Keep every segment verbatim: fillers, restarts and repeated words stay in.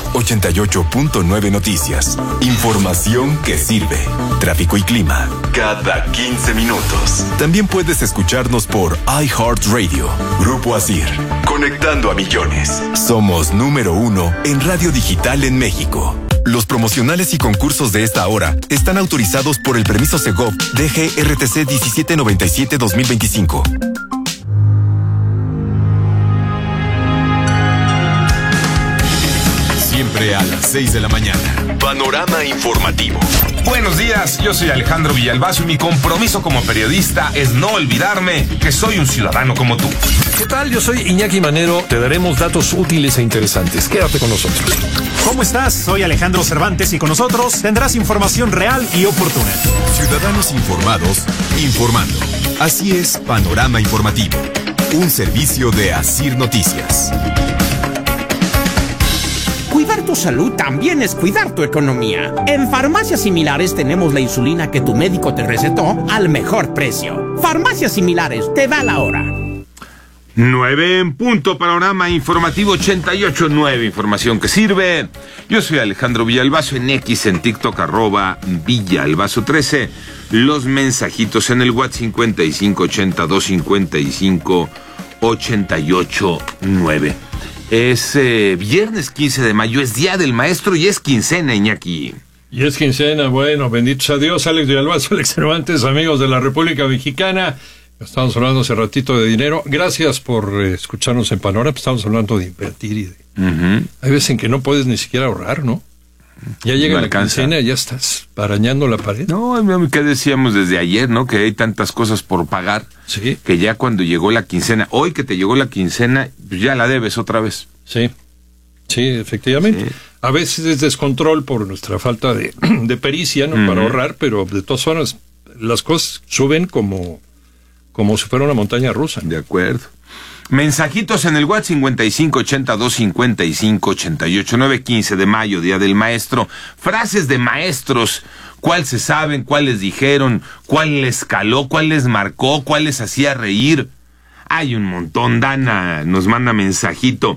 ochenta y ocho punto nueve Noticias. Información que sirve. Tráfico y clima cada quince minutos. También puedes escucharnos por iHeartRadio. Grupo Asir. Conectando a millones. Somos número uno en radio digital en México. Los promocionales y concursos de esta hora están autorizados por el permiso Segov D G R T C diecisiete noventa y siete dos mil veinticinco. Siempre a las seis de la mañana. Panorama informativo. Buenos días, yo soy Alejandro Villalbazo y mi compromiso como periodista es no olvidarme que soy un ciudadano como tú. ¿Qué tal? Yo soy Iñaki Manero. Te daremos datos útiles e interesantes. Quédate con nosotros. ¿Cómo estás? Soy Alejandro Cervantes y con nosotros tendrás información real y oportuna. Ciudadanos informados, informando. Así es Panorama Informativo. Un servicio de Asir Noticias. Cuidar tu salud también es cuidar tu economía. En Farmacias Similares tenemos la insulina que tu médico te recetó al mejor precio. Farmacias Similares, te da la hora. nueve en punto, Panorama Informativo ochenta y ocho punto nueve, información que sirve. Yo soy Alejandro Villalbazo, en X, en TikTok, arroba Villalbazo trece. Los mensajitos en el WhatsApp cincuenta y cinco ochenta dos cincuenta y cinco ochenta y ocho nueve. Es eh, viernes quince de mayo, es Día del Maestro y es quincena, Iñaki. Y es quincena, bueno, benditos a Dios. Alex Villalbazo, Alex Cervantes, amigos de la República Mexicana. Estamos hablando hace ratito de dinero. Gracias por eh, escucharnos en Panorama. Estamos hablando de invertir y de... Uh-huh. Hay veces en que no puedes ni siquiera ahorrar, ¿no? Ya llega no la quincena, ya estás arañando la pared. No, ¿qué decíamos desde ayer, no? Que hay tantas cosas por pagar. Sí. Que ya cuando llegó la quincena, hoy que te llegó la quincena, pues ya la debes otra vez. Sí, sí, efectivamente. Sí. A veces es descontrol por nuestra falta de, de pericia, ¿no? Uh-huh. Para ahorrar, pero de todas formas las cosas suben como, como si fuera una montaña rusa. De acuerdo. Mensajitos en el WhatsApp cincuenta y cinco ochenta dos cincuenta y cinco ochenta y ocho nueve, quince de mayo, Día del Maestro. Frases de maestros, ¿cuál se saben? ¿Cuál les dijeron? ¿Cuál les caló? ¿Cuál les marcó? ¿Cuál les hacía reír? Hay un montón. Dana nos manda mensajito.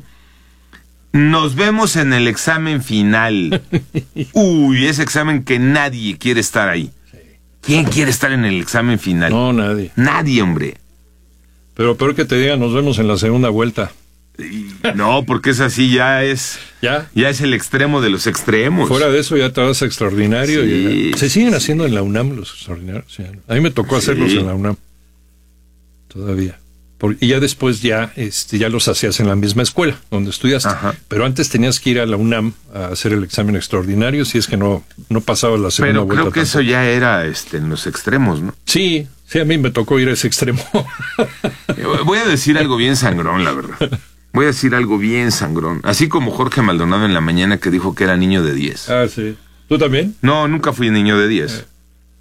Nos vemos en el examen final. Uy, ese examen que nadie quiere estar ahí. ¿Quién quiere estar en el examen final? No, nadie. Nadie, hombre. Pero peor que te digan, nos vemos en la segunda vuelta. No, porque es así, ya es... ¿Ya? Ya es el extremo de los extremos. Fuera de eso ya te vas a extraordinario. Sí, y, se siguen haciendo en la UNAM los extraordinarios. Sí. A mí me tocó sí. hacerlos en la UNAM. Todavía. Por, y ya después ya, este, ya los hacías en la misma escuela donde estudiaste. Ajá. Pero antes tenías que ir a la UNAM a hacer el examen extraordinario si es que no, no pasabas la segunda Pero vuelta. Pero creo que tampoco. Eso ya era este, en los extremos, ¿no? Sí, sí, a mí me tocó ir a ese extremo. Voy a decir algo bien sangrón, la verdad. Voy a decir algo bien sangrón. Así como Jorge Maldonado en la mañana que dijo que era niño de diez. Ah, sí. ¿Tú también? No, nunca fui niño de diez. Eh.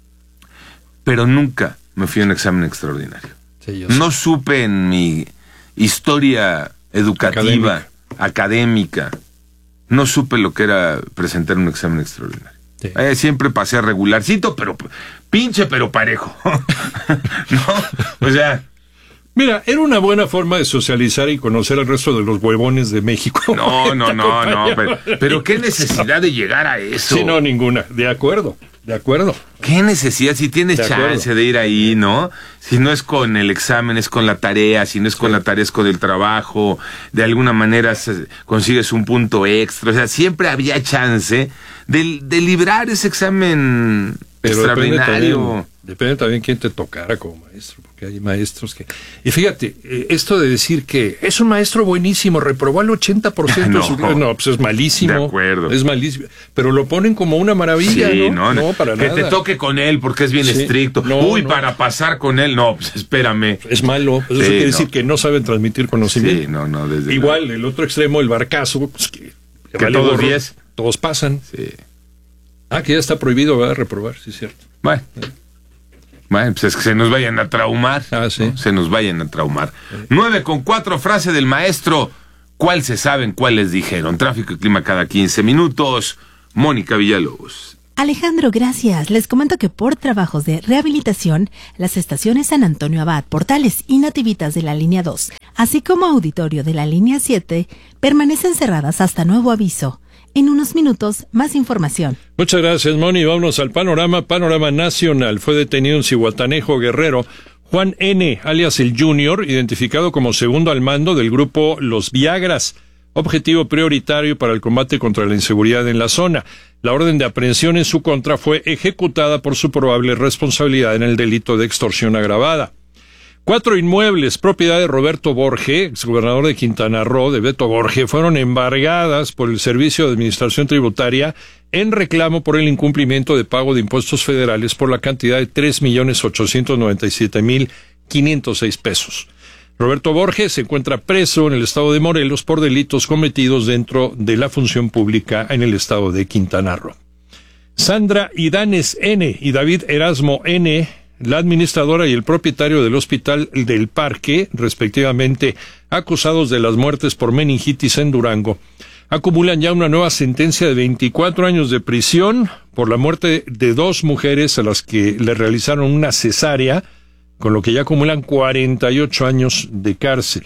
Pero nunca me fui a un examen extraordinario. Sí, yo no sé. supe en mi historia educativa, académica. académica, no supe lo que era presentar un examen extraordinario. Sí. Eh, siempre pasé regularcito, pero pinche, pero parejo. No, o sea... Mira, era una buena forma de socializar y conocer al resto de los huevones de México. No, no, no, no, pero, pero qué necesidad de llegar a eso. Sí, no, ninguna. De acuerdo, de acuerdo. ¿Qué necesidad? Si tienes de chance acuerdo. de ir ahí, ¿no? Si no es con el examen, es con la tarea. Si no es con sí. la tarea, es con el trabajo. De alguna manera se, consigues un punto extra. O sea, siempre había chance de, de librar ese examen pero extraordinario. Depende también, depende también quién te tocara como maestro, porque hay maestros que... Y fíjate, eh, esto de decir que es un maestro buenísimo, reprobó al ochenta por ciento no, de su... No, pues es malísimo. De acuerdo. Es malísimo. Pero lo ponen como una maravilla, sí, ¿no? No, no para que nada. te toque con él porque es bien sí. estricto. No, Uy, no. para pasar con él, no, pues espérame. Es malo. Eso sí, quiere no. decir que no saben transmitir conocimiento. Sí, no, no, desde Igual, la... el otro extremo, el barcazo, pues que... Que vale todos diez. Todos pasan. Sí. Ah, que ya está prohibido, ¿verdad? Reprobar, sí es cierto. Bueno. Bueno, pues es que se nos vayan a traumar. Ah, sí. ¿no? Se nos vayan a traumar. Sí. Nueve con cuatro, frase del maestro. ¿Cuál se saben? ¿Cuál les dijeron? Tráfico y clima cada quince minutos. Mónica Villalobos. Alejandro, gracias. Les comento que por trabajos de rehabilitación, las estaciones San Antonio Abad, Portales y Nativitas de la línea dos, así como Auditorio de la línea siete, permanecen cerradas hasta nuevo aviso. En unos minutos, más información. Muchas gracias, Moni. Vámonos al panorama. Panorama nacional. Fue detenido en Zihuatanejo, Guerrero, Juan N., alias el Junior, identificado como segundo al mando del grupo Los Viagras, objetivo prioritario para el combate contra la inseguridad en la zona. La orden de aprehensión en su contra fue ejecutada por su probable responsabilidad en el delito de extorsión agravada. Cuatro inmuebles, propiedad de Roberto Borge, exgobernador de Quintana Roo, de Beto Borge, fueron embargadas por el Servicio de Administración Tributaria en reclamo por el incumplimiento de pago de impuestos federales por la cantidad de tres millones ochocientos noventa y siete mil quinientos seis pesos. Roberto Borge se encuentra preso en el estado de Morelos por delitos cometidos dentro de la función pública en el estado de Quintana Roo. Sandra Idanes N. y David Erasmo N., la administradora y el propietario del Hospital del Parque, respectivamente, acusados de las muertes por meningitis en Durango, acumulan ya una nueva sentencia de veinticuatro años de prisión por la muerte de dos mujeres a las que le realizaron una cesárea, con lo que ya acumulan cuarenta y ocho años de cárcel.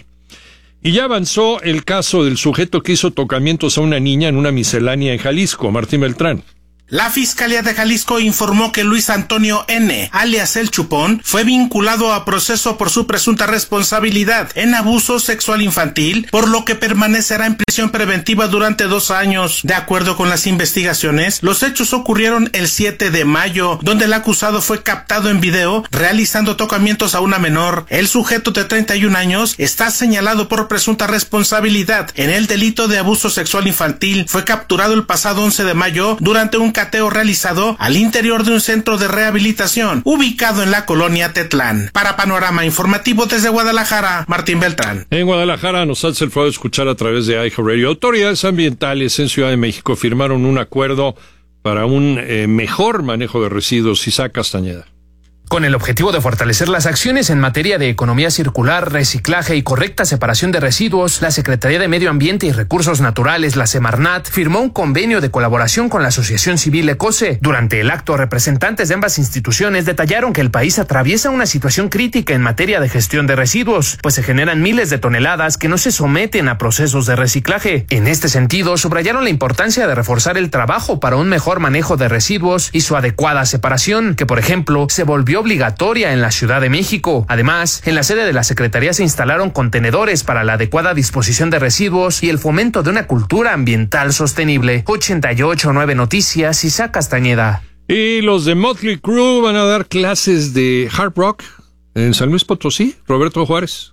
Y ya avanzó el caso del sujeto que hizo tocamientos a una niña en una miscelánea en Jalisco, Martín Beltrán. La Fiscalía de Jalisco informó que Luis Antonio N., alias El Chupón, fue vinculado a proceso por su presunta responsabilidad en abuso sexual infantil, por lo que permanecerá en prisión preventiva durante dos años. De acuerdo con las investigaciones, los hechos ocurrieron el siete de mayo, donde el acusado fue captado en video realizando tocamientos a una menor. El sujeto de treinta y un años está señalado por presunta responsabilidad en el delito de abuso sexual infantil. Fue capturado el pasado once de mayo durante un cateo realizado al interior de un centro de rehabilitación ubicado en la colonia Tetlán. Para Panorama Informativo desde Guadalajara, Martín Beltrán. En Guadalajara nos hace el favor de escuchar a través de iHeartRadio. Autoridades ambientales en Ciudad de México firmaron un acuerdo para un eh, mejor manejo de residuos. Isaac Castañeda. Con el objetivo de fortalecer las acciones en materia de economía circular, reciclaje y correcta separación de residuos, la Secretaría de Medio Ambiente y Recursos Naturales, la Semarnat, firmó un convenio de colaboración con la Asociación Civil ECOSE. Durante el acto, representantes de ambas instituciones detallaron que el país atraviesa una situación crítica en materia de gestión de residuos, pues se generan miles de toneladas que no se someten a procesos de reciclaje. En este sentido, subrayaron la importancia de reforzar el trabajo para un mejor manejo de residuos y su adecuada separación, que por ejemplo se volvió obligatoria en la Ciudad de México. Además, en la sede de la Secretaría se instalaron contenedores para la adecuada disposición de residuos y el fomento de una cultura ambiental sostenible. ochenta y ocho nueve Noticias, Isaac Castañeda. Y los de Motley Crue van a dar clases de hard rock en San Luis Potosí. Roberto Juárez.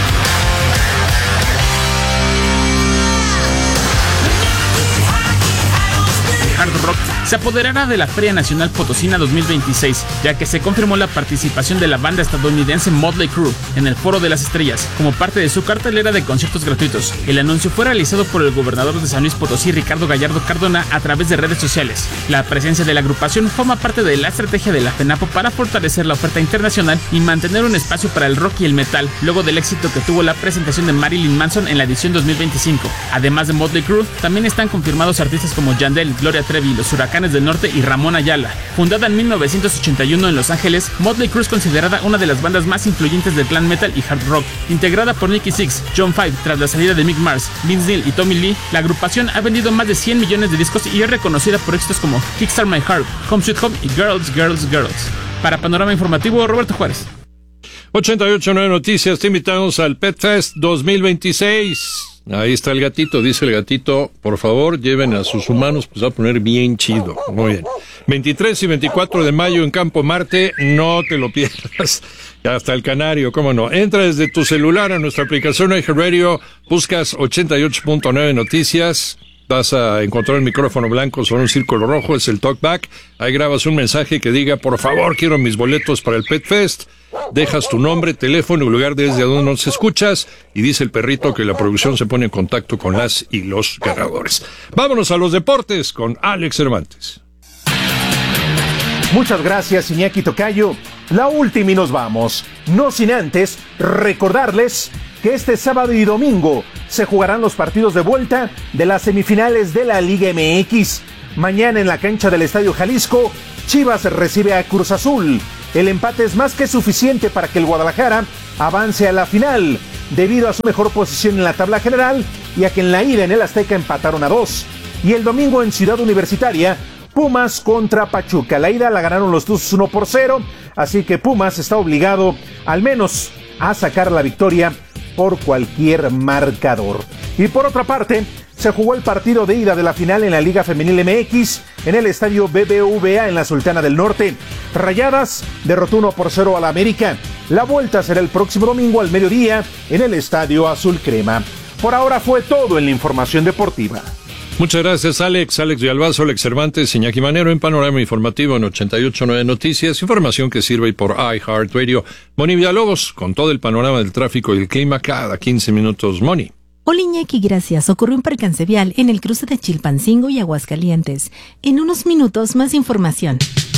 Hard Rock se apoderará de la Feria Nacional Potosina dos mil veintiséis, ya que se confirmó la participación de la banda estadounidense Motley Crue en el Foro de las Estrellas, como parte de su cartelera de conciertos gratuitos. El anuncio fue realizado por el gobernador de San Luis Potosí, Ricardo Gallardo Cardona, a través de redes sociales. La presencia de la agrupación forma parte de la estrategia de la FENAPO para fortalecer la oferta internacional y mantener un espacio para el rock y el metal, luego del éxito que tuvo la presentación de Marilyn Manson en la edición dos mil veinticinco. Además de Motley Crue, también están confirmados artistas como Yandel, Gloria Trevi, Los Huracanes del Norte y Ramón Ayala. Fundada en mil novecientos ochenta y uno en Los Ángeles, Motley Crue es considerada una de las bandas más influyentes del glam metal y hard rock. Integrada por Nicky Six, John Five, tras la salida de Mick Mars, Vince Neil y Tommy Lee, la agrupación ha vendido más de cien millones de discos y es reconocida por éxitos como Kickstart My Heart, Home Sweet Home y Girls, Girls, Girls. Para Panorama Informativo, Roberto Juárez. ochenta y ocho nueve Noticias, te invitamos al Pet Fest dos mil veintiséis. Ahí está el gatito, dice el gatito, por favor, lleven a sus humanos, pues va a poner bien chido. Muy bien. veintitrés y veinticuatro de mayo en Campo Marte, no te lo pierdas. Hasta el Canario, cómo no. Entra desde tu celular a nuestra aplicación iHeartRadio, buscas ochenta y ocho punto nueve Noticias, vas a encontrar el micrófono blanco sobre un círculo rojo, es el talkback. Ahí grabas un mensaje que diga, por favor, quiero mis boletos para el Pet Fest. Dejas tu nombre, teléfono y lugar desde donde nos escuchas y dice el perrito que la producción se pone en contacto con las y los ganadores. Vámonos a los deportes con Alex Cervantes. Muchas gracias, Iñaki Tocayo. La última y nos vamos. No sin antes recordarles que este sábado y domingo se jugarán los partidos de vuelta de las semifinales de la Liga M X. Mañana en la cancha del Estadio Jalisco, Chivas recibe a Cruz Azul. El empate es más que suficiente para que el Guadalajara avance a la final, debido a su mejor posición en la tabla general y a que en la ida en el Azteca empataron a dos. Y el domingo en Ciudad Universitaria, Pumas contra Pachuca. La ida la ganaron los Tuzos uno por cero, así que Pumas está obligado al menos a sacar la victoria por cualquier marcador. Y por otra parte, se jugó el partido de ida de la final en la Liga Femenil M X en el estadio B B V A en la Sultana del Norte. Rayadas derrotó uno por cero a la América. La vuelta será el próximo domingo al mediodía en el estadio Azul Crema. Por ahora fue todo en la información deportiva. Muchas gracias, Alex. Alex Villalbazo, Alex Cervantes, Iñaki Manero en Panorama Informativo en ochenta y ocho punto nueve Noticias. Información que sirve por iHeartRadio. Moni Villalobos, con todo el panorama del tráfico y el clima cada quince minutos. Moni. Hola Iñaki, gracias. Ocurrió un percance vial en el cruce de Chilpancingo y Aguascalientes. En unos minutos, más información.